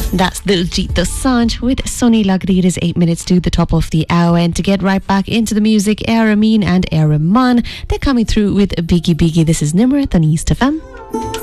That's Diljit Dosanjh with Sunny Lagri. It is 8 minutes to the top of the hour, and to get right back into the music, A. Ramin and A. Rahman, they're coming through with Biggie Biggie. This is Nimrat on East FM.